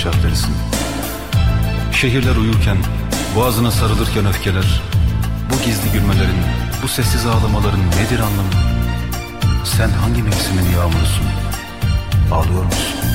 padişah derisin. Şehirler uyurken, boğazına sarılırken öfkeler, bu gizli gülmelerin, bu sessiz ağlamaların nedir anlamı? Sen hangi mevsimin yağmurusun? Ağlıyor musun?